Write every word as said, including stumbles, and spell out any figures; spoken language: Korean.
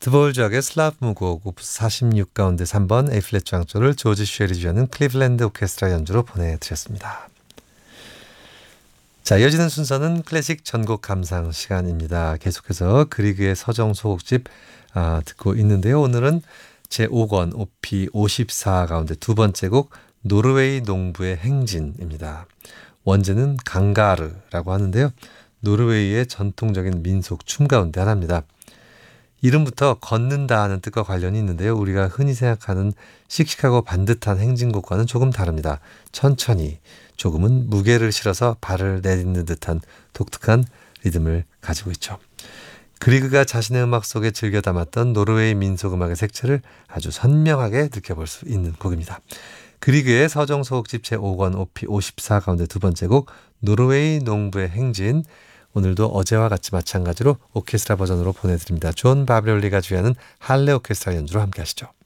드보울작의 슬라브 무곡 오프스 사십육 가운데 삼 번 A 플랫 장조를 조지 쉐리 주연은 클리블랜드 오케스트라 연주로 보내드렸습니다. 자, 이어지는 순서는 클래식 전곡 감상 시간입니다. 계속해서 그리그의 서정 소곡집 아, 듣고 있는데요. 오늘은 제오 권 오피 오십사 가운데 두 번째 곡 노르웨이 농부의 행진입니다. 원제는 강가르라고 하는데요. 노르웨이의 전통적인 민속 춤 가운데 하나입니다. 이름부터 걷는다 하는 뜻과 관련이 있는데요. 우리가 흔히 생각하는 씩씩하고 반듯한 행진곡과는 조금 다릅니다. 천천히, 조금은 무게를 실어서 발을 내딛는 듯한 독특한 리듬을 가지고 있죠. 그리그가 자신의 음악 속에 즐겨 담았던 노르웨이 민속음악의 색채를 아주 선명하게 느껴볼 수 있는 곡입니다. 그리그의 서정 소곡집 제오 권 오피 오십사 가운데 두 번째 곡 노르웨이 농부의 행진, 오늘도 어제와 같이 마찬가지로 오케스트라 버전으로 보내드립니다. 존 바브리올리가 주연하는 할레 오케스트라 연주로 함께 하시죠.